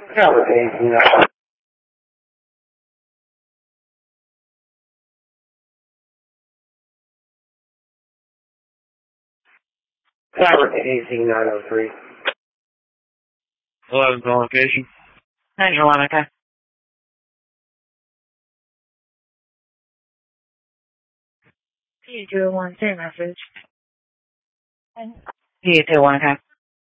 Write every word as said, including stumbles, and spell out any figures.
Tower eighteen nine oh. Tower eighteen nine oh three. eleventh location. nine one, okay. P two one, same message. P two one, okay.